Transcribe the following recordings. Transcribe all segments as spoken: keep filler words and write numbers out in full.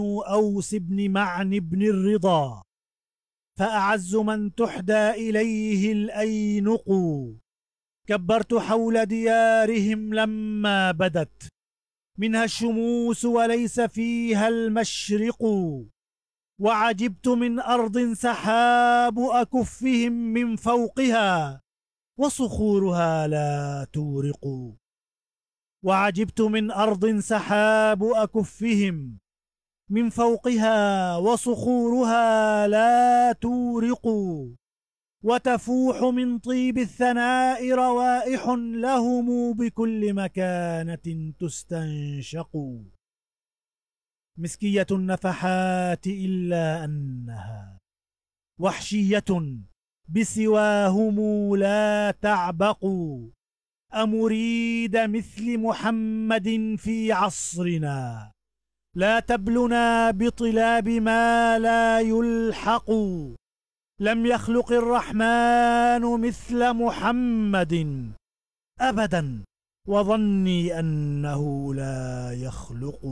أوس بن معن بن الرضا، فأعز من تحدى إليه الأينق. كبرت حول ديارهم لما بدت منها الشموس وليس فيها المشرق. وعجبت من أرض سحاب أكفهم من فوقها وصخورها لا تورق. وعجبت من أرض سحاب أكفهم من فوقها وصخورها لا تورق. وتفوح من طيب الثناء روائح لهم بكل مكانة تستنشق. مسكية النفحات إلا أنها وحشية بسواهم لا تعبق. أمريد مثل محمد في عصرنا لا تبلنا بطلاب ما لا يلحق. لم يخلق الرحمن مثل محمد أبدا وظني أنه لا يخلق.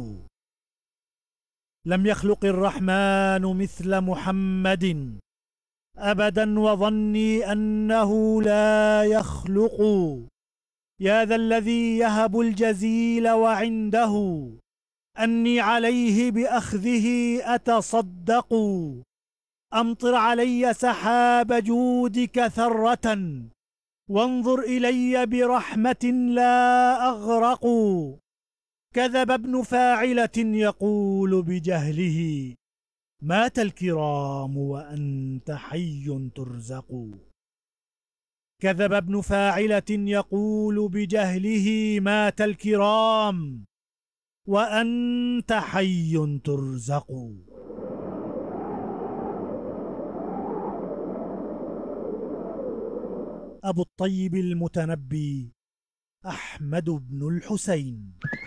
لم يخلق الرحمن مثل محمد أبدا وظني أنه لا يخلق. يا ذا الذي يهب الجزيل وعنده أني عليه بأخذه أتصدق. أمطر علي سحاب جودك ثرة وانظر إلي برحمة لا أغرق. كذب ابن فاعلة يقول بجهله مات الكرام وأنت حي ترزق. كذب ابن فاعلة يقول بجهله مات الكرام وأنت حي ترزق. أبو الطيب المتنبي أحمد بن الحسين.